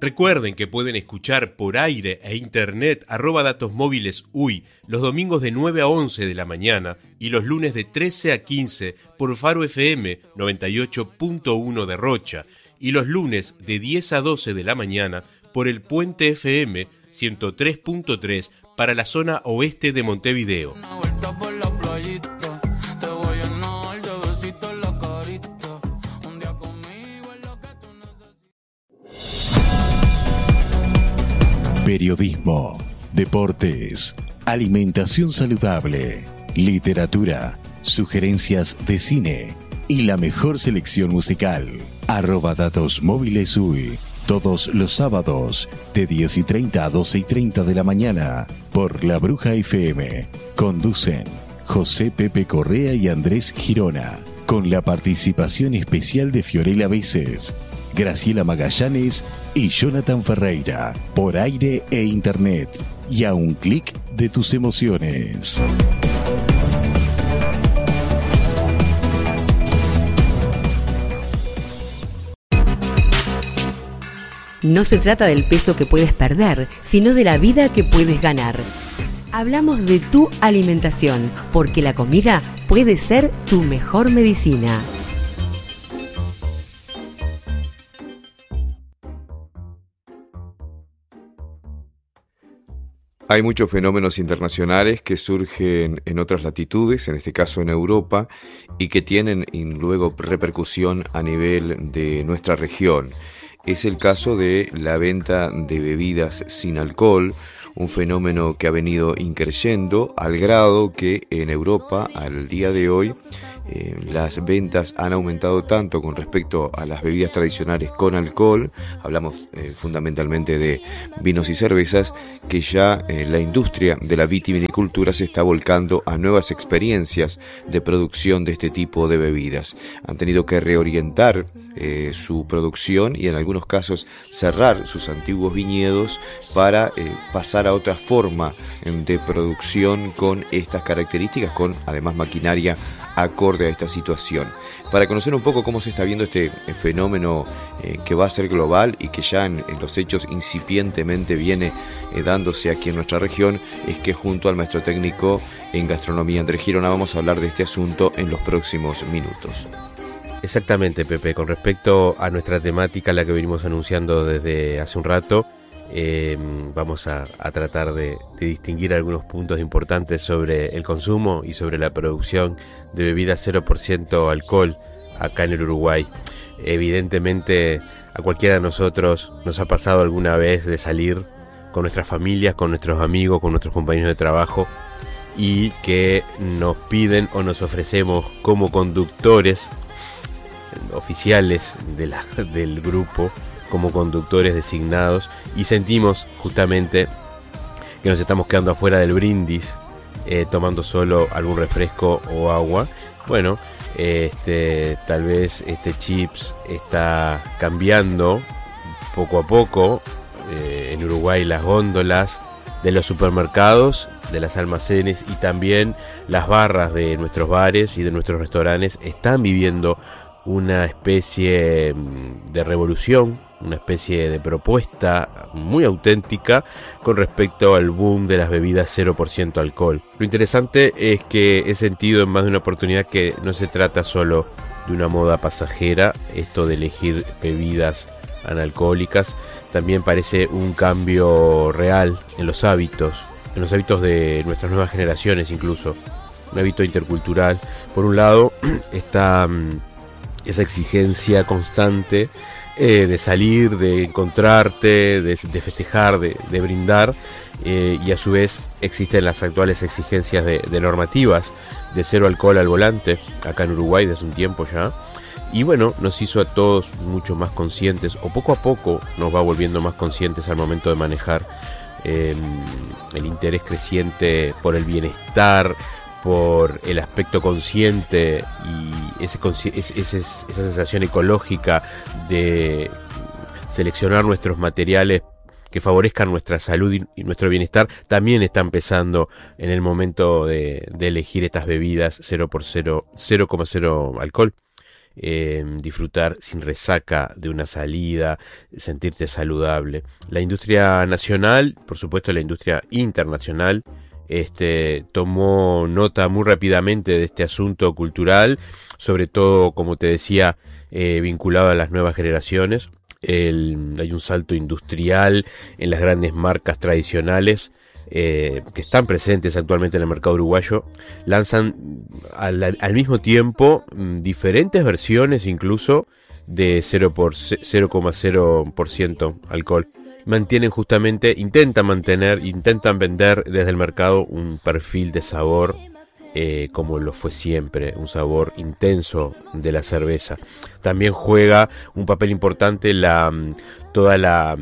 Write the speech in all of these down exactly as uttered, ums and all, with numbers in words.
Recuerden que pueden escuchar por aire e internet arroba datos móviles U Y los domingos de nueve a once de la mañana y los lunes de trece a quince por Faro F M noventa y ocho punto uno de Rocha y los lunes de diez a doce de la mañana por el Puente F M ciento tres punto tres para la zona oeste de Montevideo. Periodismo, deportes, alimentación saludable, literatura, sugerencias de cine y la mejor selección musical. Arroba datos móviles U Y, todos los sábados de diez y treinta a doce y treinta de la mañana por La Bruja F M. Conducen José Pepe Correa y Andrés Girona, con la participación especial de Fiorella Veces, Graciela Magallanes y Jonathan Ferreira, por aire e internet, y a un clic de tus emociones. No se trata del peso que puedes perder, sino de la vida que puedes ganar. Hablamos de tu alimentación, porque la comida puede ser tu mejor medicina. Hay muchos fenómenos internacionales que surgen en otras latitudes, en este caso en Europa, y que tienen luego repercusión a nivel de nuestra región. Es el caso de la venta de bebidas sin alcohol, un fenómeno que ha venido increciendo al grado que en Europa al día de hoy eh, las ventas han aumentado tanto con respecto a las bebidas tradicionales con alcohol, hablamos eh, fundamentalmente de vinos y cervezas, que ya eh, la industria de la vitivinicultura se está volcando a nuevas experiencias de producción de este tipo de bebidas. Han tenido que reorientar eh, su producción y en algunos casos cerrar sus antiguos viñedos para eh, pasar a otra forma de producción con estas características, con además maquinaria acorde a esta situación. Para conocer un poco cómo se está viendo este fenómeno eh, que va a ser global y que ya en, en los hechos incipientemente viene eh, dándose aquí en nuestra región, es que junto al maestro técnico en gastronomía Andrés Girona vamos a hablar de este asunto en los próximos minutos. Exactamente, Pepe, con respecto a nuestra temática, la que venimos anunciando desde hace un rato, Eh, vamos a, a tratar de, de distinguir algunos puntos importantes sobre el consumo y sobre la producción de bebidas cero por ciento alcohol acá en el Uruguay. Evidentemente a cualquiera de nosotros nos ha pasado alguna vez de salir con nuestras familias, con nuestros amigos, con nuestros compañeros de trabajo y que nos piden o nos ofrecemos como conductores oficiales de la, del grupo, como conductores designados, y sentimos justamente que nos estamos quedando afuera del brindis, eh, tomando solo algún refresco o agua. Bueno, este, tal vez este chips está cambiando poco a poco. Eh, en Uruguay las góndolas de los supermercados, de las almacenes y también las barras de nuestros bares y de nuestros restaurantes están viviendo una especie de revolución, una especie de propuesta muy auténtica con respecto al boom de las bebidas cero por ciento alcohol. Lo interesante es que he sentido en más de una oportunidad que no se trata solo de una moda pasajera, esto de elegir bebidas analcohólicas, también parece un cambio real en los hábitos, en los hábitos de nuestras nuevas generaciones incluso, un hábito intercultural. Por un lado está esa exigencia constante eh, de salir, de encontrarte, de, de festejar, de, de brindar, eh, y a su vez existen las actuales exigencias de, de normativas de cero alcohol al volante, acá en Uruguay desde un tiempo ya, y bueno, nos hizo a todos mucho más conscientes, o poco a poco nos va volviendo más conscientes al momento de manejar eh, el interés creciente por el bienestar, por el aspecto consciente y ese, ese, ese, esa sensación ecológica de seleccionar nuestros materiales que favorezcan nuestra salud y, y nuestro bienestar, también está empezando en el momento de, de elegir estas bebidas cero por cero, cero coma cero alcohol. eh, disfrutar sin resaca de una salida, sentirte saludable. La industria nacional, por supuesto la industria internacional, Este, tomó nota muy rápidamente de este asunto cultural, sobre todo, como te decía, eh, vinculado a las nuevas generaciones. El, hay un salto industrial en las grandes marcas tradicionales eh, que están presentes actualmente en el mercado uruguayo. Lanzan al, al mismo tiempo diferentes versiones incluso de cero coma cero por ciento alcohol. Mantienen justamente, intentan mantener, intentan vender desde el mercado un perfil de sabor eh, como lo fue siempre, un sabor intenso de la cerveza. También juega un papel importante la toda la,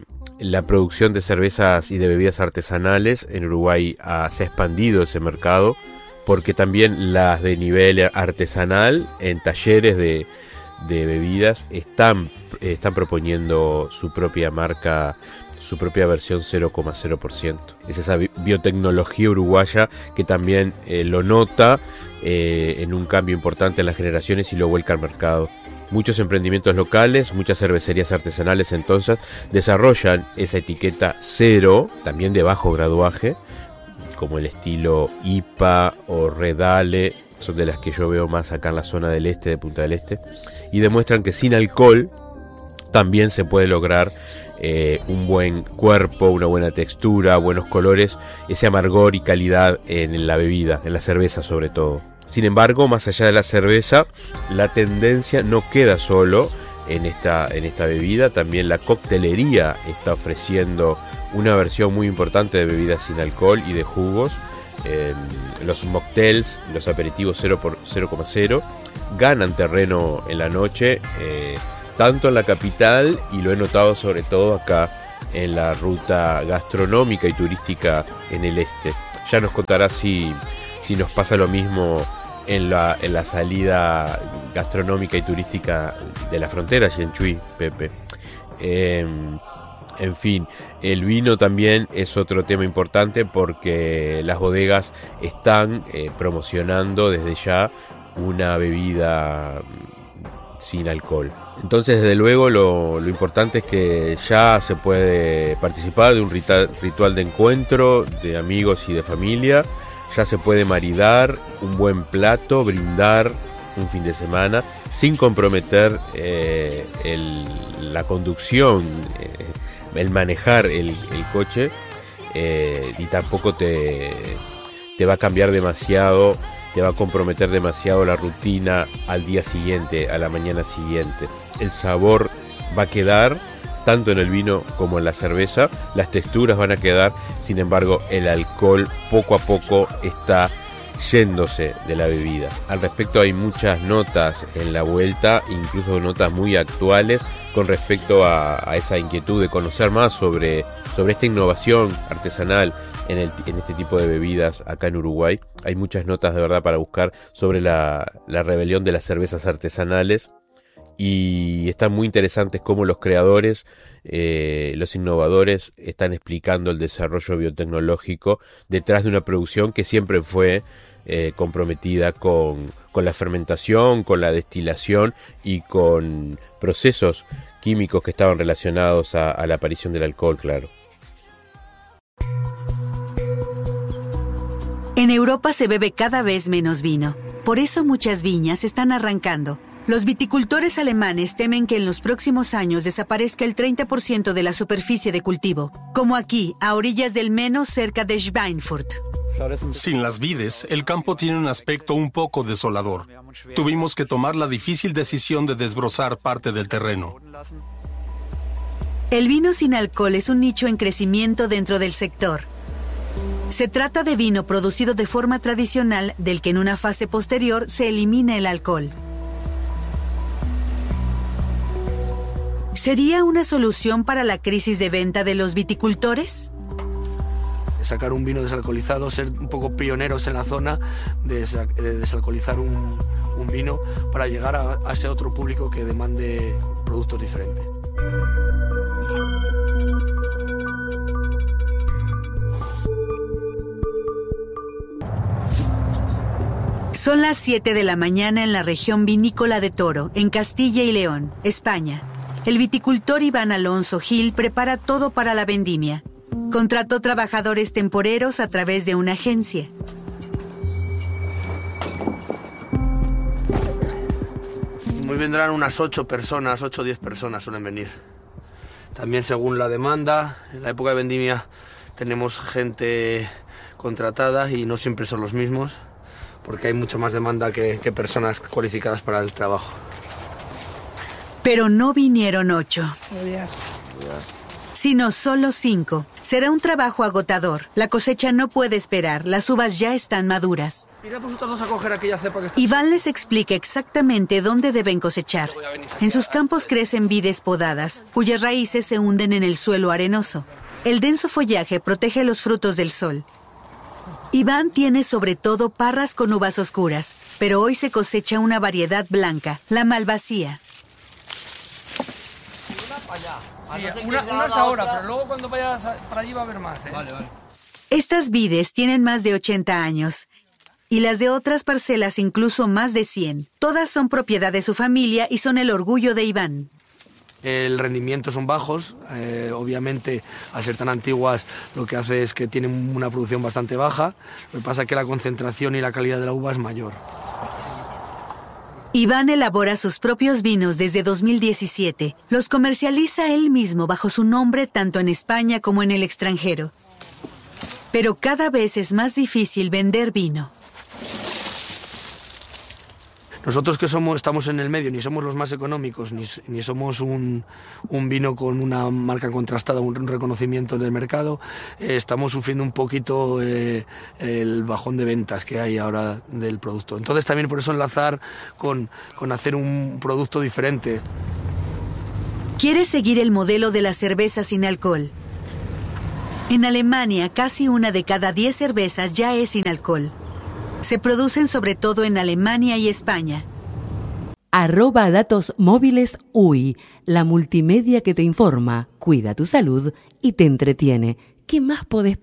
la producción de cervezas y de bebidas artesanales. En Uruguay ah, se ha expandido ese mercado, porque también las de nivel artesanal en talleres de de bebidas están, están proponiendo su propia marca, su propia versión cero coma cero por ciento. Es esa biotecnología uruguaya que también eh, lo nota eh, en un cambio importante en las generaciones y lo vuelca al mercado. Muchos emprendimientos locales, muchas cervecerías artesanales entonces desarrollan esa etiqueta cero, también de bajo graduaje, como el estilo I P A o Red Ale, son de las que yo veo más acá en la zona del este, de Punta del Este, y demuestran que sin alcohol también se puede lograr eh, un buen cuerpo, una buena textura, buenos colores, ese amargor y calidad en la bebida, en la cerveza sobre todo. Sin embargo, más allá de la cerveza, la tendencia no queda solo en esta, en esta bebida, también la coctelería está ofreciendo una versión muy importante de bebidas sin alcohol y de jugos. Eh, los mocktails, los aperitivos cero coma cero ganan terreno en la noche, eh, tanto en la capital, y lo he notado sobre todo acá en la ruta gastronómica y turística en el este. Ya nos contará si, si nos pasa lo mismo en la, en la salida gastronómica y turística de la frontera, Yenchuy, Pepe. Eh, En fin, el vino también es otro tema importante, porque las bodegas están eh, promocionando desde ya una bebida sin alcohol. Entonces, desde luego, lo, lo importante es que ya se puede participar de un ritual, ritual de encuentro de amigos y de familia. Ya se puede maridar un buen plato, brindar un fin de semana sin comprometer eh, el, la conducción, eh, el manejar el, el coche, eh, y tampoco te, te va a cambiar demasiado, te va a comprometer demasiado la rutina al día siguiente, a la mañana siguiente. El sabor va a quedar tanto en el vino como en la cerveza, las texturas van a quedar, sin embargo el alcohol poco a poco está yéndose de la bebida. Al respecto hay muchas notas en la vuelta, incluso notas muy actuales con respecto a, a esa inquietud de conocer más sobre, sobre esta innovación artesanal en, el, en este tipo de bebidas acá en Uruguay. Hay muchas notas de verdad para buscar sobre la, la rebelión de las cervezas artesanales, y están muy interesantes cómo los creadores, eh, los innovadores están explicando el desarrollo biotecnológico detrás de una producción que siempre fue eh, comprometida con, con la fermentación, con la destilación y con procesos químicos que estaban relacionados a, a la aparición del alcohol, claro. En Europa se bebe cada vez menos vino. Por eso muchas viñas están arrancando. Los viticultores alemanes temen que en los próximos años desaparezca el treinta por ciento de la superficie de cultivo, como aquí, a orillas del Meno, cerca de Schweinfurt. Sin las vides, el campo tiene un aspecto un poco desolador. Tuvimos que tomar la difícil decisión de desbrozar parte del terreno. El vino sin alcohol es un nicho en crecimiento dentro del sector. Se trata de vino producido de forma tradicional, del que en una fase posterior se elimina el alcohol. ¿Sería una solución para la crisis de venta de los viticultores? Sacar un vino desalcoholizado, ser un poco pioneros en la zona de desalcoholizar un, un vino para llegar a, a ese otro público que demande productos diferentes. Son las siete de la mañana en la región vinícola de Toro, en Castilla y León, España. El viticultor Iván Alonso Gil prepara todo para la vendimia. Contrató trabajadores temporeros a través de una agencia. Hoy vendrán unas ocho personas, ocho o diez personas suelen venir. También según la demanda, en la época de vendimia tenemos gente contratada y no siempre son los mismos, porque hay mucha más demanda que, que personas cualificadas para el trabajo. Pero no vinieron ocho, sino solo cinco. Será un trabajo agotador. La cosecha no puede esperar. Las uvas ya están maduras. Mira, pues vosotros a coger aquella cepa que está... Iván les explica exactamente dónde deben cosechar. En sus campos crecen vides podadas, cuyas raíces se hunden en el suelo arenoso. El denso follaje protege los frutos del sol. Iván tiene sobre todo parras con uvas oscuras, pero hoy se cosecha una variedad blanca, la Malvasía. Sí, una, unas ahora, pero luego cuando vayas para allí va a haber más, ¿eh? Vale, vale. Estas vides tienen más de ochenta años y las de otras parcelas incluso más de cien. Todas son propiedad de su familia y son el orgullo de Iván. El rendimiento son bajos, eh, obviamente al ser tan antiguas lo que hace es que tienen una producción bastante baja, lo que pasa es que la concentración y la calidad de la uva es mayor. Iván elabora sus propios vinos desde dos mil diecisiete. Los comercializa él mismo bajo su nombre tanto en España como en el extranjero. Pero cada vez es más difícil vender vino. Nosotros que somos, estamos en el medio, ni somos los más económicos, ni, ni somos un, un vino con una marca contrastada, un reconocimiento en el mercado, eh, estamos sufriendo un poquito eh, el bajón de ventas que hay ahora del producto. Entonces también por eso enlazar con, con hacer un producto diferente. Quiere seguir el modelo de la cerveza sin alcohol. En Alemania, casi una de cada diez cervezas ya es sin alcohol. Se producen sobre todo en Alemania y España. Arroba datos móviles U I, la multimedia que te informa, cuida tu salud y te entretiene. ¿Qué más podés pedir?